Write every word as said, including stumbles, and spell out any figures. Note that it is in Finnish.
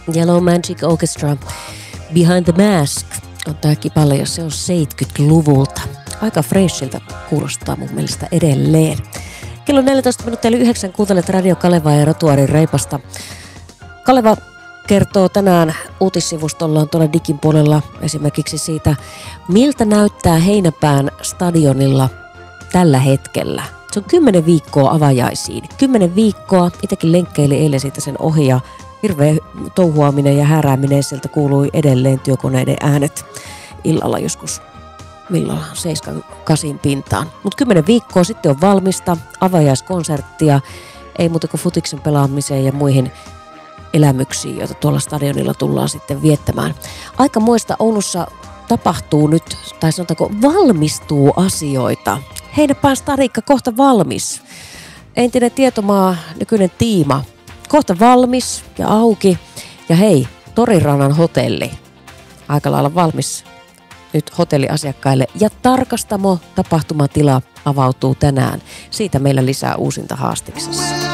Yellow Magic Orchestra, Behind the Mask on tää kipale, ja se on seitsemänkymmentäluvulta. Aika freshiltä kuulostaa mun mielestä edelleen. Kello neljätoista minuuttia eli yhdeksän, kuuntelet Radio Kalevaa ja Rotuaarin Reipasta. Kaleva kertoo tänään uutissivustollaan tuolla digin puolella esimerkiksi siitä, miltä näyttää Heinäpään stadionilla tällä hetkellä. Se on kymmenen viikkoa avajaisiin. Kymmenen viikkoa, itsekin lenkkeili eilen siitä sen ohi ja hirveä touhuaminen ja härääminen, sieltä kuului edelleen työkoneiden äänet illalla joskus milloin seitsemän kahdeksan pintaan. Mutta kymmenen viikkoa sitten on valmista, avajaiskonserttia, ei muuta kuin futiksen pelaamiseen ja muihin elämyksiin, joita tuolla stadionilla tullaan sitten viettämään. Aikamoista Oulussa tapahtuu nyt, tai sanotaanko valmistuu asioita. Heinäpään stadikka kohta valmis. Entinen Tietomaa, nykyinen Tiima, kohta valmis ja auki. Ja hei, Torirannan hotelli, aika lailla valmis nyt hotelliasiakkaille. Ja Tarkastamo tapahtumatila avautuu tänään. Siitä meillä lisää uusinta haastiksessa.